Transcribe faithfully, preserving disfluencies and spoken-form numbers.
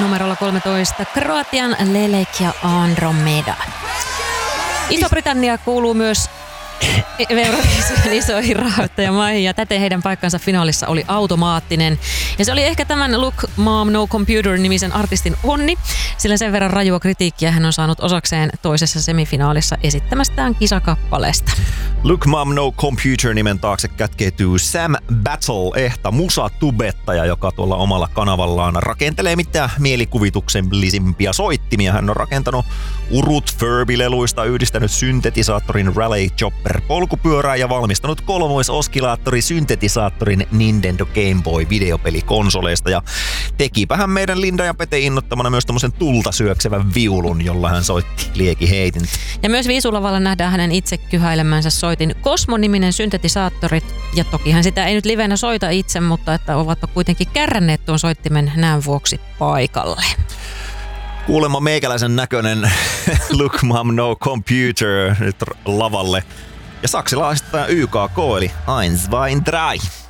numerolla kolmetoista Kroatian Lelek ja Andromeda. Iso-Britannia kuuluu myös Euroviisujen isoihin rahoittajamaihin ja täten heidän paikkansa finaalissa oli automaattinen. Ja se oli ehkä tämän Look Mom No Computer-nimisen artistin onni, sillä sen verran rajua kritiikkiä hän on saanut osakseen toisessa semifinaalissa esittämästään kisakappaleesta. Look Mom No Computer-nimen taakse kätkeytyy Sam Battle, ehta musatubettaja, joka tuolla omalla kanavallaan rakentelee mitä mielikuvituksellisimpia soittimia. Hän on rakentanut urut Furby-leluista, yhdistänyt syntetisaattorin Raleigh Chopper polkupyörää ja valmistanut kolmois-oskilaattori-syntetisaattorin Nintendo Game Boy videopelikonsoleista. Ja tekipähän meidän Linda ja Pete innottamana myös tommosen tulta syöksevän viulun, jolla hän soitti liekiheitin. Ja myös viisulavalla nähdään hänen itse kyhäilemänsä soitin Cosmo-niminen syntetisaattori. Ja toki hän sitä ei nyt livenä soita itse, mutta että ovatpa kuitenkin kärränneet tuon soittimen näön vuoksi paikalle. Kuulemma meikäläisen näköinen Look Mom No Computer nyt lavalle. Ja saksalaista Y K K eli Eins, zwei, drei.